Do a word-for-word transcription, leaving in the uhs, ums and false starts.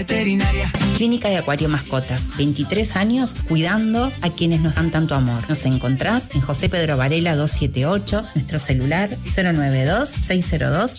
Veterinaria. Clínica de Acuario Mascotas, veintitrés años cuidando a quienes nos dan tanto amor. Nos encontrás en José Pedro Varela doscientos setenta y ocho, nuestro celular cero nueve dos, seis cero dos,